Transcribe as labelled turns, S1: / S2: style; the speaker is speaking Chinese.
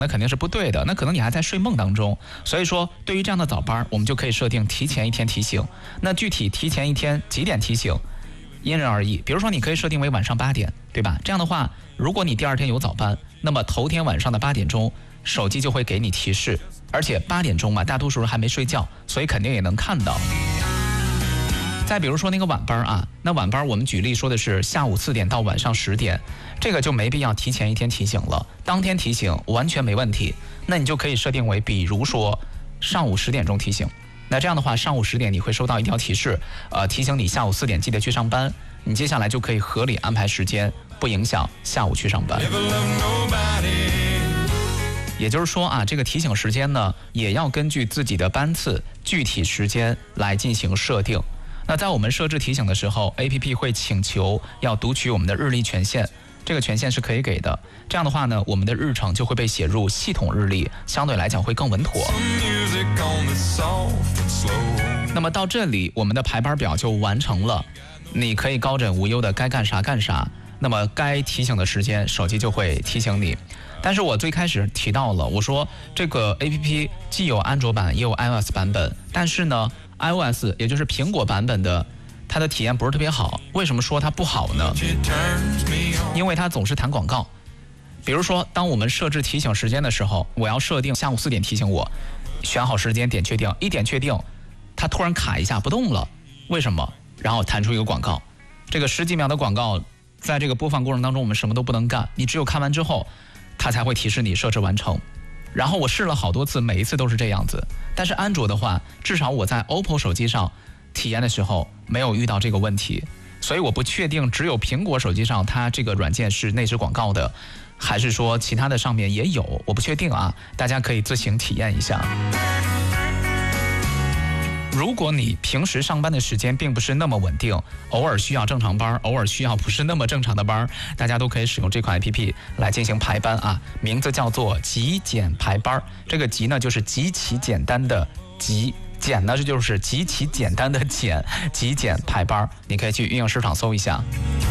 S1: 那肯定是不对的，那可能你还在睡梦当中。所以说，对于这样的早班，我们就可以设定提前一天提醒。那具体提前一天几点提醒，因人而异。比如说，你可以设定为晚上8点，对吧？这样的话，如果你第二天有早班，那么头天晚上的8点钟，手机就会给你提示。而且8点钟嘛，大多数人还没睡觉，所以肯定也能看到。再比如说那个晚班啊，那晚班我们举例说的是下午4点到晚上10点，这个就没必要提前一天提醒了，当天提醒完全没问题。那你就可以设定为，比如说上午10点钟提醒。那这样的话，上午10点你会收到一条提示，提醒你下午4点记得去上班。你接下来就可以合理安排时间，不影响下午去上班。也就是说啊，这个提醒时间呢，也要根据自己的班次、具体时间来进行设定。那在我们设置提醒的时候 ，APP 会请求要读取我们的日历权限，这个权限是可以给的。这样的话呢，我们的日程就会被写入系统日历，相对来讲会更稳妥。那么到这里，我们的排班表就完成了，你可以高枕无忧的该干啥干啥。那么该提醒的时间，手机就会提醒你。但是我最开始提到了，我说这个 APP 既有安卓版也有 iOS 版本，但是呢 iOS 也就是苹果版本的，它的体验不是特别好。为什么说它不好呢？因为它总是弹广告。比如说，当我们设置提醒时间的时候，我要设定下午4点提醒我，选好时间点确定，一点确定，它突然卡一下不动了，为什么？然后弹出一个广告，这个10几秒的广告，在这个播放过程当中我们什么都不能干，你只有看完之后它才会提示你设置完成。然后我试了好多次，每一次都是这样子。但是安卓的话，至少我在 OPPO 手机上体验的时候没有遇到这个问题，所以我不确定只有苹果手机上它这个软件是内置广告的，还是说其他的上面也有，我不确定啊，大家可以自行体验一下。如果你平时上班的时间并不是那么稳定，偶尔需要正常班，偶尔需要不是那么正常的班，大家都可以使用这款 APP 来进行排班啊，名字叫做极简排班。这个极呢就是极其简单的极，简呢这就是极其简单的简，极简排班。你可以去应用市场搜一下。